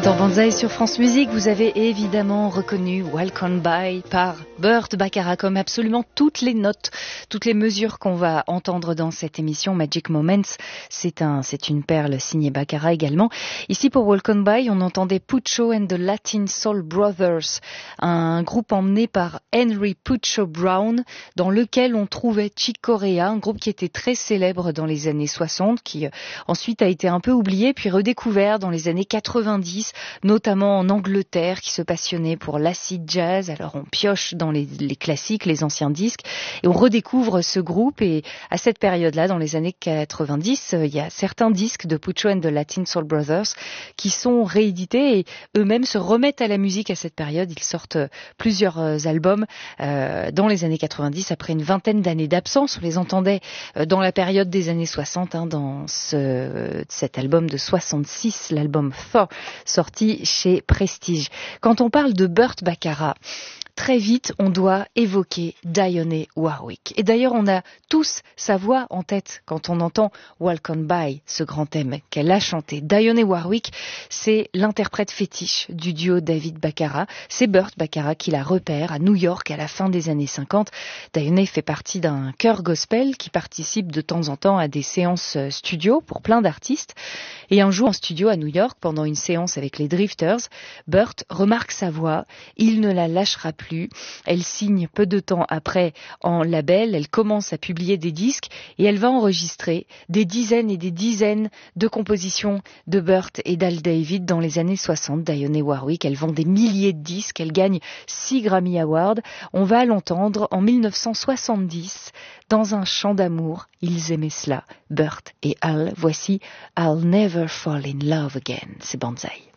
Dans Banzai sur France Musique, vous avez évidemment reconnu Walk On By par Burt Bacharach, comme absolument toutes les notes, toutes les mesures qu'on va entendre dans cette émission Magic Moments. C'est une perle signée Bacharach également. Ici pour Walk On By, on entendait Puccio and the Latin Soul Brothers, un groupe emmené par Henry Puccio Brown, dans lequel on trouvait Chick Corea, un groupe qui était très célèbre dans les années 60, qui ensuite a été un peu oublié, puis redécouvert dans les années 90, notamment en Angleterre, qui se passionnait pour l'acid jazz. Alors on pioche dans les classiques, les anciens disques, et on redécouvre ce groupe. Et à cette période-là, dans les années 90, il y a certains disques de Puccio and the Latin Soul Brothers qui sont réédités, et eux-mêmes se remettent à la musique à cette période. Ils sortent plusieurs albums dans les années 90, après une vingtaine d'années d'absence. On les entendait dans la période des années 60, dans cet album de 66, l'album Thor, sorti chez Prestige. Quand on parle de Burt Bacharach, très vite, on doit évoquer Dionne Warwick. Et d'ailleurs, on a tous sa voix en tête quand on entend Walk On By, ce grand thème qu'elle a chanté. Dionne Warwick, c'est l'interprète fétiche du duo David Bacharach. C'est Burt Bacharach qui la repère à New York à la fin des années 50. Dionne fait partie d'un chœur gospel qui participe de temps en temps à des séances studio pour plein d'artistes. Et un jour en studio à New York, pendant une séance avec les Drifters, Burt remarque sa voix. Il ne la lâchera plus. Elle signe peu de temps après en label, elle commence à publier des disques et elle va enregistrer des dizaines et des dizaines de compositions de Burt et d'Al David dans les années 60. Dionne Warwick, elle vend des milliers de disques, elle gagne 6 Grammy Awards. On va l'entendre en 1970 dans un chant d'amour. Ils aimaient cela, Burt et Al. Voici I'll Never Fall in Love Again. C'est Banzai.